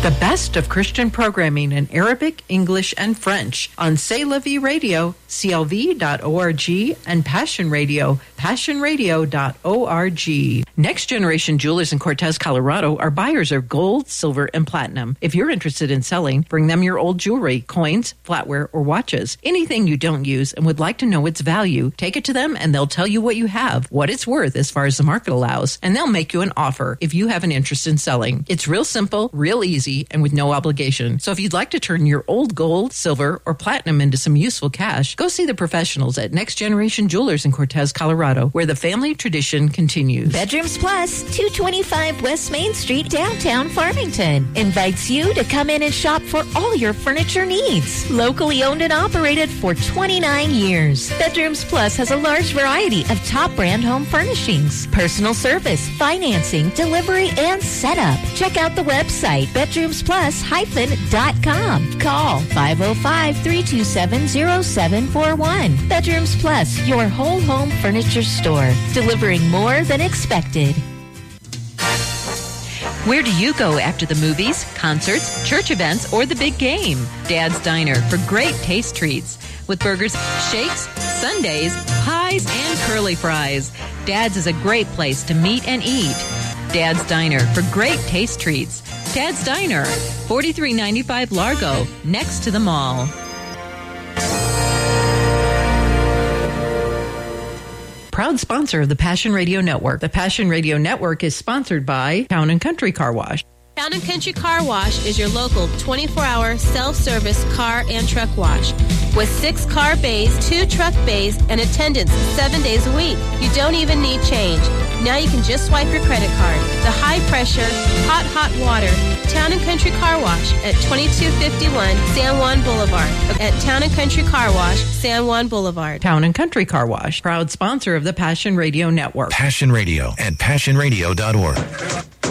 The best of Christian programming in Arabic, English, and French on C'est La Vie Radio, clv.org, and Passion Radio, passionradio.org. Next Generation Jewelers in Cortez, Colorado are buyers of gold, silver, and platinum. If you're interested in selling, bring them your old jewelry, coins, flatware, or watches. Anything you don't use and would like to know its value, take it to them and they'll tell you what you have, what it's worth as far as the market allows, and they'll make you an offer if you have an interest in selling. It's real simple, real easy, and with no obligation. So if you'd like to turn your old gold, silver, or platinum into some useful cash, go see the professionals at Next Generation Jewelers in Cortez, Colorado, where the family tradition continues. Bedrooms Plus, 225 West Main Street, downtown Farmington, invites you to come in and shop for all your furniture needs. Locally owned and operated for 29 years. Bedrooms Plus has a large variety of top brand home furnishings, personal service, financing, delivery, and setup. Check out the website, bedroomsplus-.com. Call 505-327-0741. Bedrooms Plus, your whole home furniture store, delivering more than expected. Where do you go after the movies, concerts, church events, or the big game? Dad's Diner for great taste treats with burgers, shakes, sundaes, pies, and curly fries. Dad's is a great place to meet and eat. Dad's Diner for great taste treats. Dad's Diner, 4395 Largo, next to the mall. Proud sponsor of the Passion Radio Network. The Passion Radio Network is sponsored by Town & Country Car Wash. Town & Country Car Wash is your local 24-hour self-service car and truck wash. With 6 car bays, 2 truck bays, and attendance 7 days a week. You don't even need change. Now you can just swipe your credit card. The high-pressure, hot water Town & Country Car Wash at 2251 San Juan Boulevard. At Town & Country Car Wash, San Juan Boulevard. Town & Country Car Wash, proud sponsor of the Passion Radio Network. Passion Radio at passionradio.org.